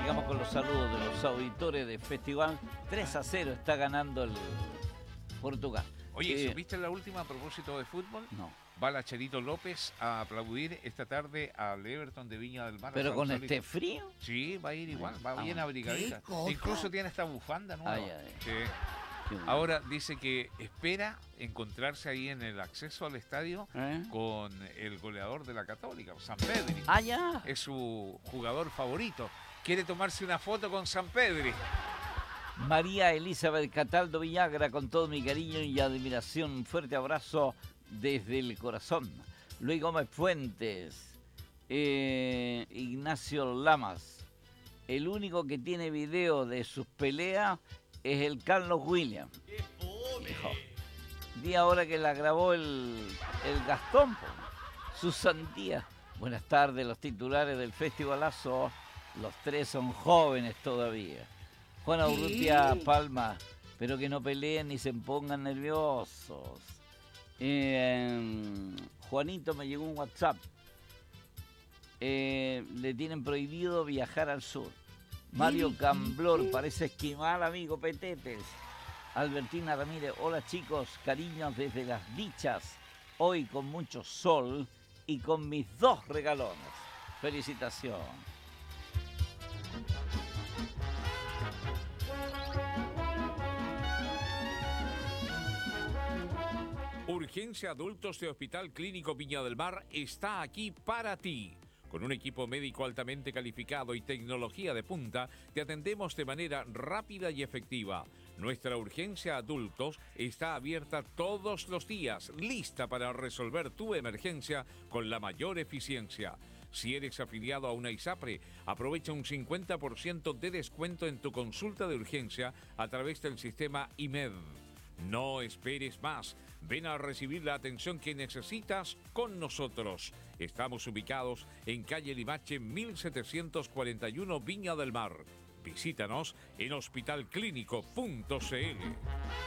sigamos con los saludos de los auditores de Festival. 3-0 está ganando el Portugal. Oye, ¿supiste la última a propósito de fútbol? No. Va la Cherito López a aplaudir esta tarde al Everton de Viña del Mar. ¿Pero con este frío? Sí, va a ir igual, va bien abrigadita. Incluso tiene esta bufanda nueva. Sí. Ahora dice que espera encontrarse ahí en el acceso al estadio con el goleador de la Católica, Sampedri. Ya. Es su jugador favorito. Quiere tomarse una foto con Sampedri. María Elizabeth Cataldo Villagra, con todo mi cariño y admiración, un fuerte abrazo desde el corazón. Luis Gómez Fuentes, Ignacio Lamas. El único que tiene video de sus peleas es el Carlos Williams. Hijo. Di ahora que la grabó el Gastón, Susan Díaz. Buenas tardes, los titulares del festivalazo. Los tres son jóvenes todavía. Juan Urrutia Palma, pero que no peleen ni se pongan nerviosos. Juanito, me llegó un WhatsApp. Le tienen prohibido viajar al sur. Mario Camblor, parece esquimal, amigo Petetes. Albertina Ramírez, hola chicos, cariños desde Las Dichas. Hoy con mucho sol y con mis 2 regalones. Felicitaciones. Urgencia Adultos de Hospital Clínico Viña del Mar está aquí para ti. Con un equipo médico altamente calificado y tecnología de punta, te atendemos de manera rápida y efectiva. Nuestra urgencia adultos está abierta todos los días, lista para resolver tu emergencia con la mayor eficiencia. Si eres afiliado a una ISAPRE, aprovecha un 50% de descuento en tu consulta de urgencia a través del sistema IMED. No esperes más. Ven a recibir la atención que necesitas con nosotros. Estamos ubicados en calle Limache 1741 Viña del Mar. Visítanos en hospitalclínico.cl.